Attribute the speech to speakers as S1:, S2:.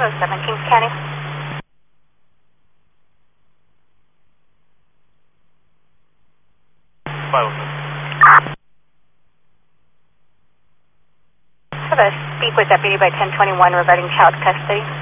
S1: 507 Kings County.
S2: 507.
S1: Have a speak with Deputy by 1021 regarding child custody.